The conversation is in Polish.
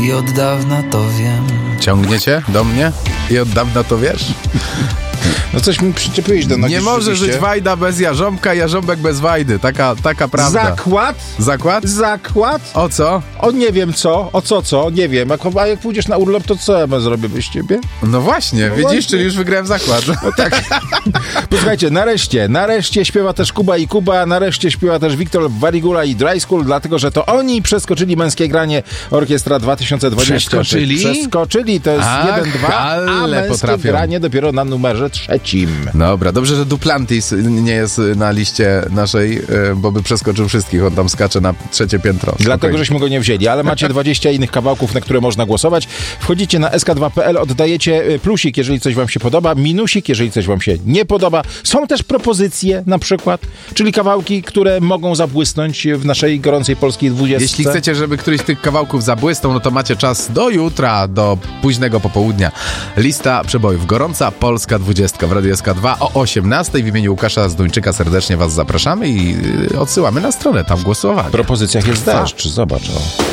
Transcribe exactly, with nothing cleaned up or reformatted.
I od dawna to wiem. Ciągniecie do mnie? I od dawna to wiesz? No coś mi przyczepiłeś do nogi. Nie może żyć Wajda bez Jarząbka, Jarząbek bez Wajdy. Taka, taka prawda. Zakład? Zakład? Zakład? O co? O nie wiem co, o co co, nie wiem. Jak, a jak pójdziesz na urlop, to co ja zrobię bez ciebie? No właśnie, No widzisz, właśnie. czyli już wygrałem zakład. No tak. Posłuchajcie, nareszcie, nareszcie śpiewa też Kuba i Kuba, nareszcie śpiewa też Wiktor Warigula i Dry School, dlatego, że to oni przeskoczyli Męskie Granie Orkiestra dwa tysiące dwadzieścia. Przeskoczyli? Przeskoczyli, to jest Ach, jeden dwa, a ale Męskie potrafią. Granie dopiero na numerze trzecim. Dobra, dobrze, że Duplantis nie jest na liście naszej, bo by przeskoczył wszystkich. On tam skacze na trzecie piętro. Dlatego, Spokojnie. żeśmy go nie wzięli, ale macie dwadzieścia innych kawałków, na które można głosować. Wchodzicie na es ka dwa kropka pe el, oddajecie plusik, jeżeli coś wam się podoba, minusik, jeżeli coś wam się nie podoba. Są też propozycje na przykład, czyli kawałki, które mogą zabłysnąć w naszej gorącej polskiej dwudziestce. Jeśli chcecie, żeby któryś z tych kawałków zabłysnął, no to macie czas do jutra, do późnego popołudnia. Lista przebojów. Gorąca Polska dwudziestka w Radiu es ka dwa o osiemnastej. W imieniu Łukasza Zduńczyka serdecznie was zapraszamy i odsyłamy na stronę. Tam głosowanie. W propozycjach jest deszcz, zobacz. O.